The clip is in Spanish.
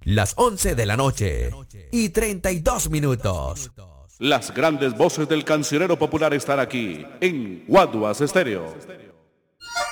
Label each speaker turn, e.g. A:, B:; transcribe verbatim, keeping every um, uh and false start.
A: las once de la noche y treinta y dos minutos.
B: Las grandes voces del cancionero popular están aquí en Guaduas Estéreo.